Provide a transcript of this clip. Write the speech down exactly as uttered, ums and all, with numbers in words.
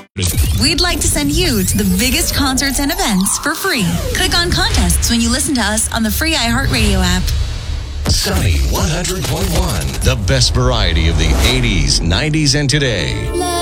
We'd like to send you to the biggest concerts and events for free. Click on contests when you listen to us on the free iHeartRadio app. Sunny one hundred point one. The best variety of the eighties, nineties, and today.